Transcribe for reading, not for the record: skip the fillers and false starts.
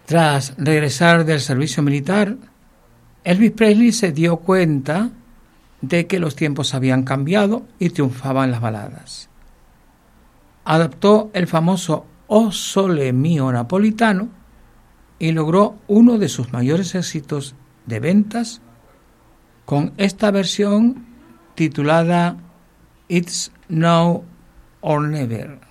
Tras regresar del servicio militar, Elvis Presley se dio cuenta de que los tiempos habían cambiado y triunfaban las baladas. Adaptó el famoso O Sole Mio napolitano y logró uno de sus mayores éxitos de ventas con esta versión titulada It's Now or Never.